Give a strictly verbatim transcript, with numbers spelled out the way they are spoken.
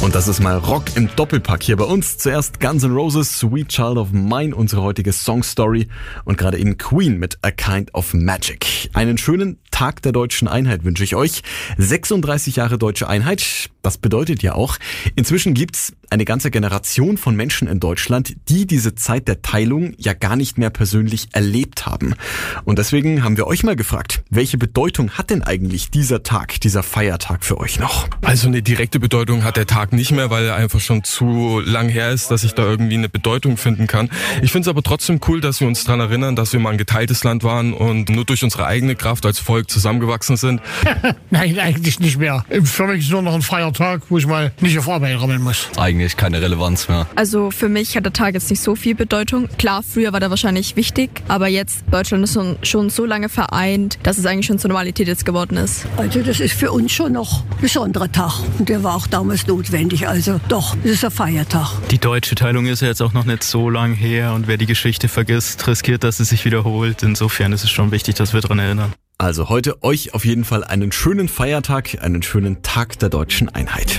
Und das ist mal Rock im Doppelpack hier bei uns. Zuerst Guns N' Roses, Sweet Child of Mine, unsere heutige Songstory. Und gerade eben Queen mit A Kind of Magic. Einen schönen Tag der deutschen Einheit wünsche ich euch. sechsunddreißig Jahre deutsche Einheit, das bedeutet ja auch, inzwischen gibt's eine ganze Generation von Menschen in Deutschland, die diese Zeit der Teilung ja gar nicht mehr persönlich erlebt haben. Und deswegen haben wir euch mal gefragt, welche Bedeutung hat denn eigentlich dieser Tag, dieser Feiertag für euch noch? Also eine direkte Bedeutung hat der Tag nicht mehr, weil er einfach schon zu lang her ist, dass ich da irgendwie eine Bedeutung finden kann. Ich finde es aber trotzdem cool, dass wir uns daran erinnern, dass wir mal ein geteiltes Land waren und nur durch unsere eigene Kraft als Volk zusammengewachsen sind. Nein, eigentlich nicht mehr. Für mich ist es nur noch ein Feiertag, wo ich mal nicht auf Arbeit rammeln muss. Eigentlich keine Relevanz mehr. Also für mich hat der Tag jetzt nicht so viel Bedeutung. Klar, früher war der wahrscheinlich wichtig, aber jetzt Deutschland ist schon so lange vereint, dass es eigentlich schon zur Normalität jetzt geworden ist. Also das ist für uns schon noch ein besonderer Tag und der war auch damals notwendig. Also doch, es ist ein Feiertag. Die deutsche Teilung ist ja jetzt auch noch nicht so lang her und wer die Geschichte vergisst, riskiert, dass es sich wiederholt. Insofern ist es schon wichtig, dass wir daran erinnern. Also heute euch auf jeden Fall einen schönen Feiertag, einen schönen Tag der deutschen Einheit.